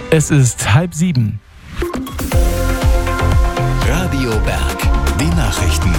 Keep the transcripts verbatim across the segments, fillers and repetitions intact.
Es ist halb sieben. Radio Berg, die Nachrichten.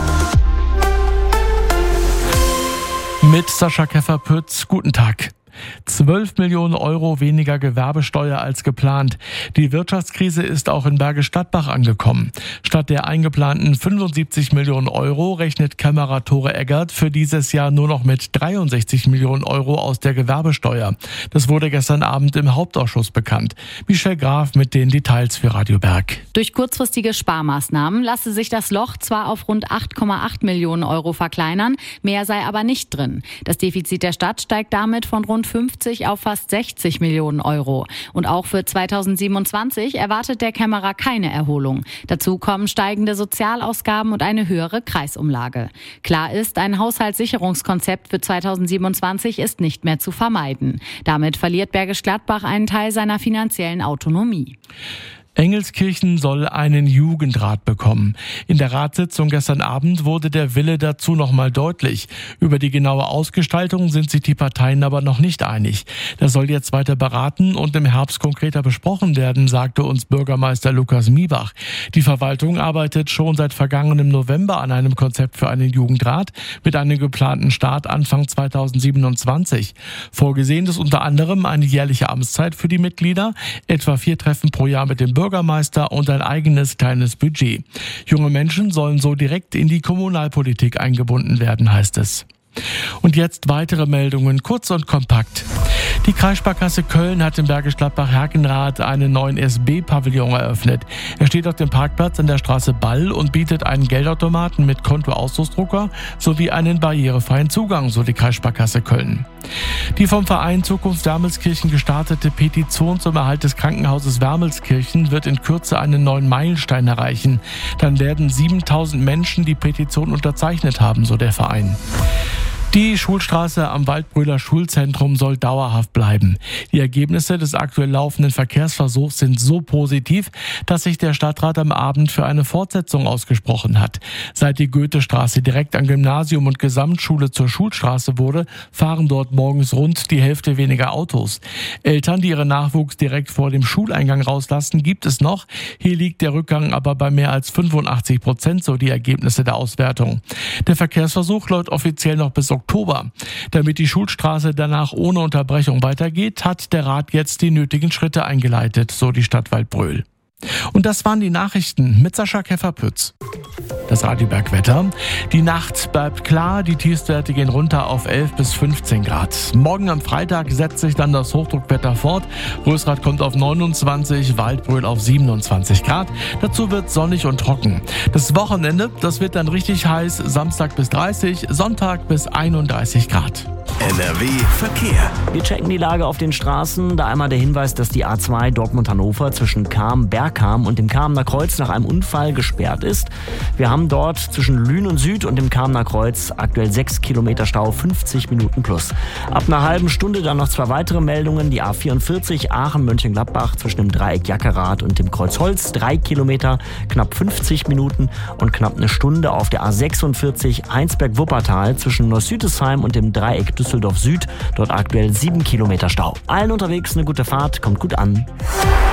Mit Sascha Keffer-Pütz, guten Tag. zwölf Millionen Euro weniger Gewerbesteuer als geplant. Die Wirtschaftskrise ist auch in Bergisch Gladbach angekommen. Statt der eingeplanten fünfundsiebzig Millionen Euro rechnet Kämmerer Tore Eggert für dieses Jahr nur noch mit dreiundsechzig Millionen Euro aus der Gewerbesteuer. Das wurde gestern Abend im Hauptausschuss bekannt. Michelle Graf mit den Details für Radio Berg. Durch kurzfristige Sparmaßnahmen lasse sich das Loch zwar auf rund acht Komma acht Millionen Euro verkleinern, mehr sei aber nicht drin. Das Defizit der Stadt steigt damit von rund fünfzig auf fast sechzig Millionen Euro. Und auch für zweitausendsiebenundzwanzig erwartet der Kämmerer keine Erholung. Dazu kommen steigende Sozialausgaben und eine höhere Kreisumlage. Klar ist, ein Haushaltssicherungskonzept für zweitausendsiebenundzwanzig ist nicht mehr zu vermeiden. Damit verliert Bergisch Gladbach einen Teil seiner finanziellen Autonomie. Engelskirchen soll einen Jugendrat bekommen. In der Ratssitzung gestern Abend wurde der Wille dazu nochmal deutlich. Über die genaue Ausgestaltung sind sich die Parteien aber noch nicht einig. Das soll jetzt weiter beraten und im Herbst konkreter besprochen werden, sagte uns Bürgermeister Lukas Miebach. Die Verwaltung arbeitet schon seit vergangenem November an einem Konzept für einen Jugendrat mit einem geplanten Start Anfang zweitausendsiebenundzwanzig. Vorgesehen ist unter anderem eine jährliche Amtszeit für die Mitglieder, etwa vier Treffen pro Jahr mit dem Bürgermeister und ein eigenes kleines Budget. Junge Menschen sollen so direkt in die Kommunalpolitik eingebunden werden, heißt es. Und jetzt weitere Meldungen, kurz und kompakt. Die Kreissparkasse Köln hat im Bergisch Gladbach-Herkenrath einen neuen S B-Pavillon eröffnet. Er steht auf dem Parkplatz an der Straße Ball und bietet einen Geldautomaten mit Kontoausdrucksdrucker sowie einen barrierefreien Zugang, so die Kreissparkasse Köln. Die vom Verein Zukunft Wermelskirchen gestartete Petition zum Erhalt des Krankenhauses Wermelskirchen wird in Kürze einen neuen Meilenstein erreichen. Dann werden siebentausend Menschen die Petition unterzeichnet haben, so der Verein. Die Schulstraße am Waldbröler Schulzentrum soll dauerhaft bleiben. Die Ergebnisse des aktuell laufenden Verkehrsversuchs sind so positiv, dass sich der Stadtrat am Abend für eine Fortsetzung ausgesprochen hat. Seit die Goethestraße direkt an Gymnasium und Gesamtschule zur Schulstraße wurde, fahren dort morgens rund die Hälfte weniger Autos. Eltern, die ihren Nachwuchs direkt vor dem Schuleingang rauslassen, gibt es noch. Hier liegt der Rückgang aber bei mehr als fünfundachtzig Prozent, so die Ergebnisse der Auswertung. Der Verkehrsversuch läuft offiziell noch bis Oktober. Damit die Schulstraße danach ohne Unterbrechung weitergeht, hat der Rat jetzt die nötigen Schritte eingeleitet, so die Stadt Waldbröl. Und das waren die Nachrichten mit Sascha Keffer-Pütz. Das Radio Berg Wetter. Die Nacht bleibt klar, die Tiefstwerte gehen runter auf elf bis fünfzehn Grad. Morgen am Freitag setzt sich dann das Hochdruckwetter fort. Rösrath kommt auf neunundzwanzig, Waldbröl auf siebenundzwanzig Grad. Dazu wird sonnig und trocken. Das Wochenende, das wird dann richtig heiß. Samstag bis dreißig, Sonntag bis einunddreißig Grad. N R W Verkehr. Wir checken die Lage auf den Straßen. Da einmal der Hinweis, dass die A zwei Dortmund-Hannover zwischen Cham-Bergham und dem Kamener Kreuz nach einem Unfall gesperrt ist. Wir haben dort zwischen Lünen und Süd und dem Kamener Kreuz aktuell sechs Kilometer Stau, fünfzig Minuten plus. Ab einer halben Stunde dann noch zwei weitere Meldungen. Die A vierundvierzig Aachen-Mönchengladbach zwischen dem Dreieck Jackerath und dem Kreuz Holz, drei Kilometer, knapp fünfzig Minuten und knapp eine Stunde auf der A sechsundvierzig Heinsberg-Wuppertal zwischen Neuss-Südesheim und dem Dreieck Düsseldorf Süd, dort aktuell sieben Kilometer Stau. Allen unterwegs eine gute Fahrt, kommt gut an.